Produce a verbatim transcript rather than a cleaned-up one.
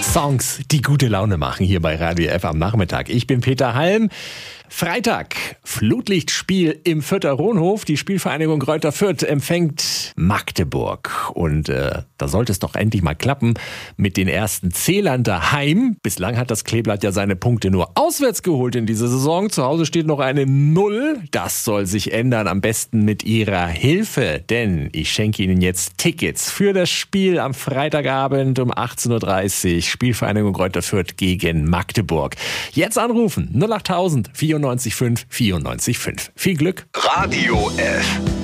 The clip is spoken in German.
Songs, die gute Laune machen hier bei Radio F am Nachmittag. Ich bin Peter Halm. Freitag, Flutlichtspiel im Fürther Ronhof. Die Spielvereinigung Greuther Fürth empfängt Magdeburg. Und äh, da sollte es doch endlich mal klappen mit den ersten Zählern daheim. Bislang hat das Kleeblatt ja seine Punkte nur auswärts geholt in dieser Saison. Zu Hause steht noch eine Null. Das soll sich ändern, am besten mit Ihrer Hilfe. Denn ich schenke Ihnen jetzt Tickets für das Spiel am Freitagabend um achtzehn Uhr dreißig. Spielvereinigung Greuther Fürth gegen Magdeburg. Jetzt anrufen null achttausend vierundneunzig fünf vierundneunzig fünf. Viel Glück. Radio F.